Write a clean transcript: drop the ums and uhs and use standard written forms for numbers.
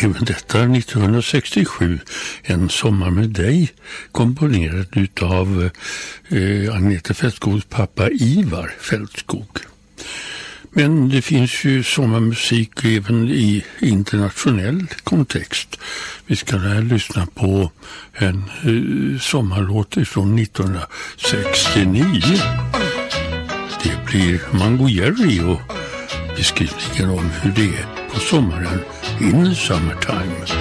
Även detta 1967, En sommar med dig, komponerad utav Agneta Fältskogs pappa Ivar Fältskog. Men det finns ju sommarmusik även i internationell kontext. Vi ska här lyssna på en sommarlåt från 1969. Det blir Mango Jerry och beskrivningen om hur det är på sommaren in the summertime.